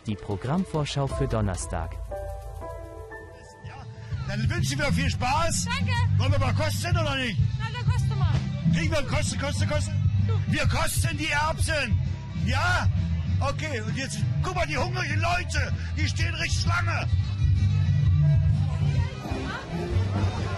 die Programmvorschau für Donnerstag. Ja, dann wünschen wir viel Spaß. Danke. Wollen wir mal kosten oder nicht? Na, dann koste mal. Kriegen wir kosten? Wir kosten die Erbsen. Ja? Okay, und jetzt, guck mal, die hungrigen Leute, die stehen richtig Schlange.